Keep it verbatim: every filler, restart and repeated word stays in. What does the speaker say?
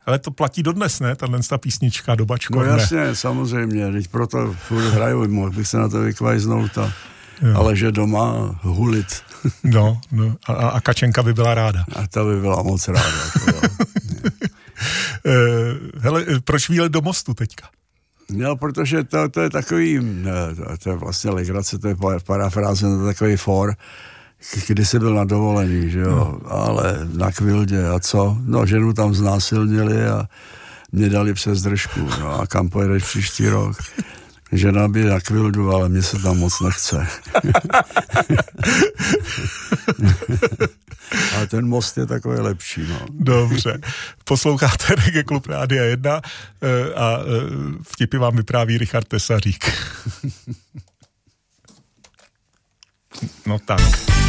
Ale to platí dodnes, ne? Tato ta písnička do Bačko. No jasně, ne? Samozřejmě, teď proto furt hraju, mohl bych se na to vykvajznout, a, ale že doma hulit. No, no a, a Kačenka by byla ráda. A ta by byla moc ráda. Hele, proč výlet do Mostu teďka? No, protože to, to je takový, to, to je vlastně legrace, to je parafráze, to je takový for, kdy jsi byl na dovolený, že jo, no. Ale na Kvildě a co? No, ženu tam znásilnili a mě dali přes držku, no a kam pojedeš příští rok? Žena by na Kvildu, ale mně se tam moc nechce. Ale ten Most je takový lepší, no. Dobře. Posloucháte Reggae Klub Rádia jedna a vtipy vám vypráví Richard Tesařík. No tak.